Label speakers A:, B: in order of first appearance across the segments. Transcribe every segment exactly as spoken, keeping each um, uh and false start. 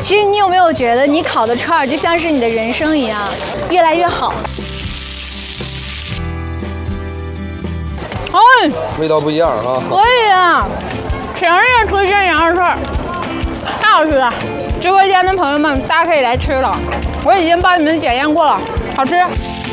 A: 其实你有没有觉得，你烤的串儿就像是你的人生一样，越来越好？哎，
B: 味道不一样啊！
A: 可以啊，强烈推荐羊肉串儿，太好吃了！直播间的朋友们，大家可以来吃了，我已经帮你们检验过了，好吃。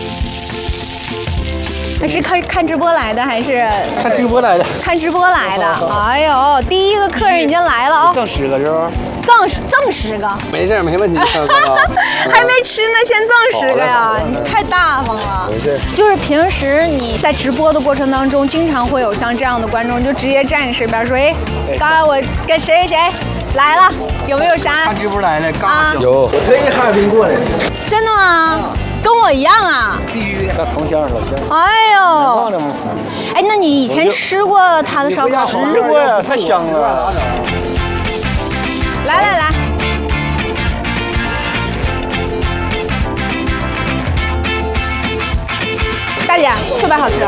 A: 还是看看直播来的，还是
C: 看直播来的？
A: 看直播来的。哎呦，第一个客人已经来了哦，
C: 赠十个是吧？
A: 赠赠十个，
B: 没事没问题。
A: 还没吃呢，先赠十个呀！你太大方了。
B: 没事。
A: 就是平时你在直播的过程当中，经常会有像这样的观众，就直接站你身边说：“哎，刚才我跟谁谁谁来了，有没有啥？”
C: 看直播来了，
A: 啊，
B: 有，
C: 我特意哈尔滨过来的。
A: 真的吗？跟我一样啊。
C: 必须的，同乡老乡。
A: 哎呦。
C: 忘了吗？
A: 哎，那你以前吃过他的烧烤吗？
C: 吃过呀，太香了。
A: 来来来。大姐，特别好吃，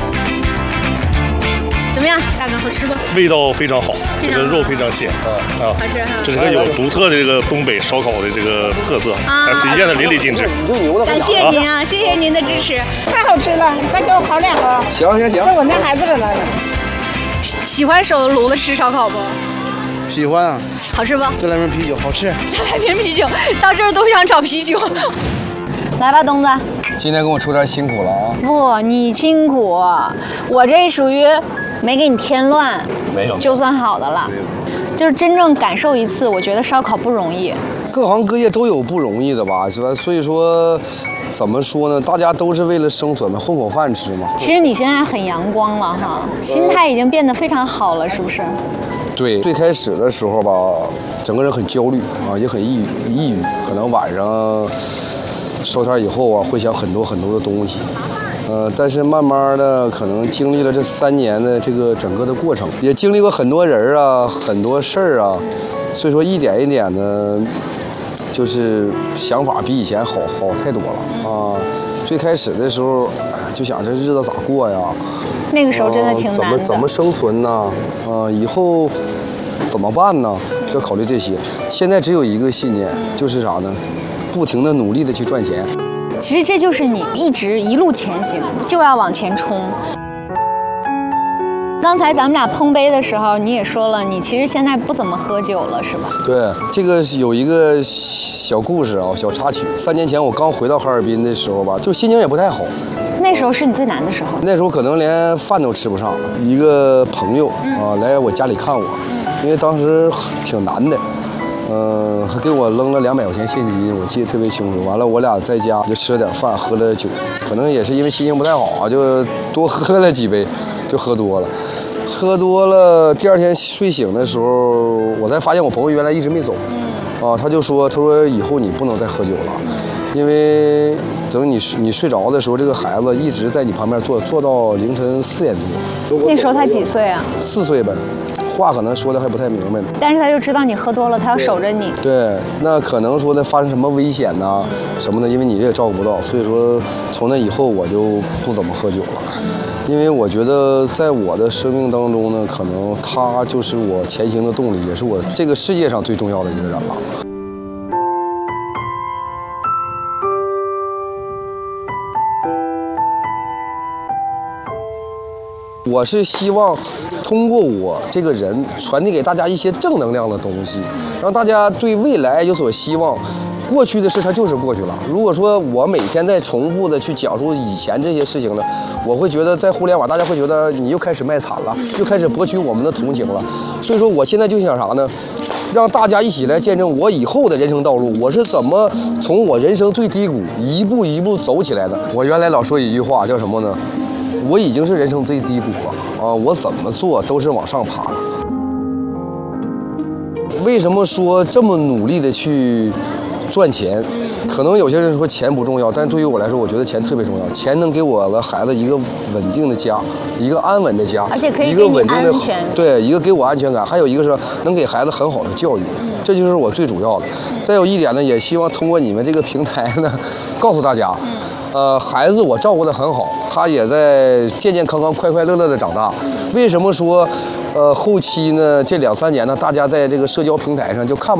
A: 怎么样？大哥，好吃不？
D: 味道非常好，这个肉非常鲜啊，
A: 好吃哈。
D: 这是个有独特的这个东北烧烤的这个特色，
A: 啊，
D: 体现的淋漓尽致。
A: 感谢您啊，谢谢您的支持，
E: 太好吃了！再给我烤两个。
B: 行行行。
E: 这我家孩子搁那呢。
A: 喜欢手炉子吃烧烤不？
C: 喜欢啊。
A: 好吃不？
C: 再来瓶啤酒，好吃。
A: 再来瓶啤酒，到这儿都想找啤酒。来吧，东子。
B: 今天跟我出差辛苦了啊！
A: 不，你辛苦，我这属于没给你添乱，
B: 没有，
A: 就算好的了。就是真正感受一次，我觉得烧烤不容易。
B: 各行各业都有不容易的吧，是吧？所以说，怎么说呢？大家都是为了生存嘛，混口饭吃嘛。
A: 其实你现在很阳光了哈，心态已经变得非常好了，是不是？
B: 对，最开始的时候吧，整个人很焦虑啊，也很抑郁，抑郁，可能晚上收摊以后啊，会想很多很多的东西。呃，但是慢慢的，可能经历了这三年的这个整个的过程，也经历过很多人啊，很多事儿啊，所以说一点一点的，就是想法比以前好好太多了啊。最开始的时候，就想这日子咋过呀？
A: 那个时候真的挺难的。
B: 怎么怎么生存呢？啊，以后怎么办呢？就要考虑这些。现在只有一个信念，就是啥呢？不停的努力的去赚钱。
A: 其实这就是你一直一路前行，就要往前冲。刚才咱们俩碰杯的时候，你也说了，你其实现在不怎么喝酒了，是吧？
B: 对，这个有一个小故事啊，小插曲。三年前我刚回到哈尔滨的时候吧，就心情也不太好。
A: 那时候是你最难的时候。
B: 那时候可能连饭都吃不上。一个朋友啊来我家里看我，因为当时挺难的。嗯，还给我扔了两百块钱现金，我记得特别清楚。完了，我俩在家就吃了点饭，喝了酒，可能也是因为心情不太好啊，就多喝了几杯，就喝多了。喝多了，第二天睡醒的时候，我才发现我朋友原来一直没走。啊，他就说，他说以后你不能再喝酒了，因为等你你睡着的时候，这个孩子一直在你旁边坐，坐到凌晨四点多。
A: 那时候他几岁啊？
B: 四岁呗。话可能说的还不太明白，
A: 但是他就知道你喝多了，他要守着你。
B: 对，那可能说的发生什么危险呐、什么的，因为你也照顾不到，所以说从那以后我就不怎么喝酒了，因为我觉得在我的生命当中呢，可能他就是我前行的动力，也是我这个世界上最重要的一个人了。我是希望通过我这个人传递给大家一些正能量的东西，让大家对未来有所希望。过去的事它就是过去了。如果说我每天在重复的去讲述以前这些事情呢，我会觉得在互联网大家会觉得你又开始卖惨了，又开始博取我们的同情了。所以说我现在就想啥呢？让大家一起来见证我以后的人生道路，我是怎么从我人生最低谷一步一步走起来的。我原来老说一句话叫什么呢？我已经是人生最低谷了啊！我怎么做都是往上爬了。为什么说这么努力的去赚钱？可能有些人说钱不重要，但对于我来说，我觉得钱特别重要。钱能给我的孩子一个稳定的家，一个安稳的家，
A: 而且可以
B: 一个稳定的
A: 安全。
B: 对，一个给我安全感，还有一个是能给孩子很好的教育，这就是我最主要的。再有一点呢，也希望通过你们这个平台呢，告诉大家。呃，孩子我照顾得很好，他也在健健康康、快快乐乐的长大。为什么说，呃，后期呢这两三年呢，大家在这个社交平台上就看